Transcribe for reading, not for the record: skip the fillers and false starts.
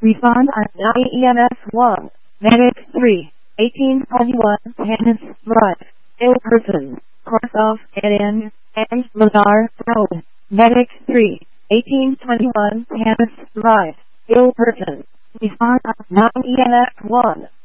Respond on 9 EMS 1. Medic 3. 1821 Tennis Drive. Ill person. Cross off N and Lazar Road. Medic 3. 1821 Tennis Drive. Ill person. Respond on 9 EMS 1.